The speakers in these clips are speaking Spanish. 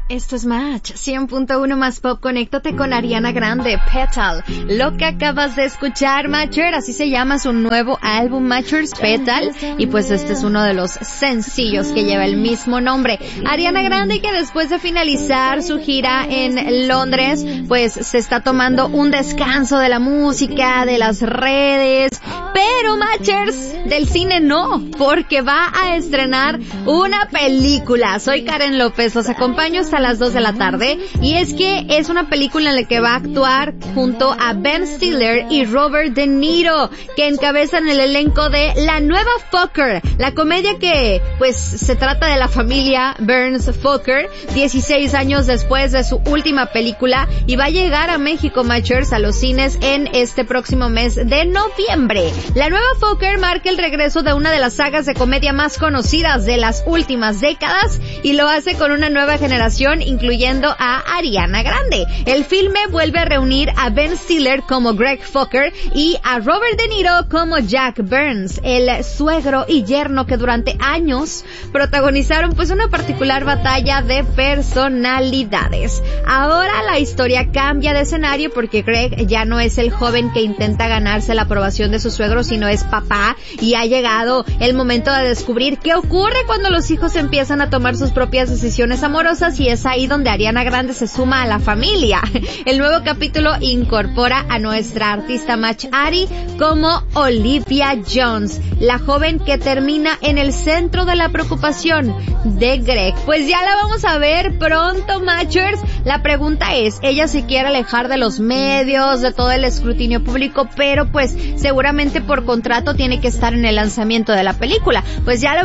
Esto es Match 100.1 más pop. Conéctate con Ariana Grande, Petal. Lo que acabas de escuchar, Matcher, así se llama su nuevo álbum, Matchers Petal. Y pues este es uno de los sencillos que lleva el mismo nombre. Ariana Grande, que después de finalizar su gira en Londres, pues se está tomando un descanso de la música, de las redes. Pero Matchers, del cine no, porque va a estrenar una película. Soy Karen López, los acompaño hasta las 2 de la tarde, y es que es una película en la que va a actuar junto a Ben Stiller y Robert De Niro, que encabezan el elenco de La Nueva Fokker, la comedia que pues se trata de la familia Burns Fokker 16 años después de su última película, y va a llegar a México, Matchers, a los cines en este próximo mes de noviembre. La Nueva Fokker marca el regreso de una de las sagas de comedia más conocidas de las últimas décadas, y lo hace con una nueva generación, incluyendo a Ariana Grande. El filme vuelve a reunir a Ben Stiller como Greg Fokker y a Robert De Niro como Jack Burns, el suegro y yerno que durante años protagonizaron pues una particular batalla de personalidades. Ahora la historia cambia de escenario porque Greg ya no es el joven que intenta ganarse la aprobación de su suegro, sino es papá, y ha llegado el momento de descubrir qué ocurre cuando los hijos empiezan a tomar sus propias decisiones amorosas, y es ahí donde Ariana Grande se suma a la familia. El nuevo capítulo incorpora a nuestra artista Match Ari como Olivia Jones, la joven que termina en el centro de la preocupación de Greg. Pues ya la vamos a ver pronto, Matchers. La pregunta es, ella se quiere alejar de los medios, de todo el escrutinio público, pero pues seguramente por contrato tiene que estar en el lanzamiento de la película. Pues ya lo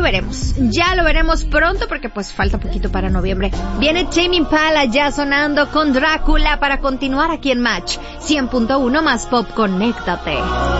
veremos pronto, porque pues falta poquito para noviembre. Viene Tame Impala ya sonando con Drácula para continuar aquí en Match 100.1 más pop. Conéctate.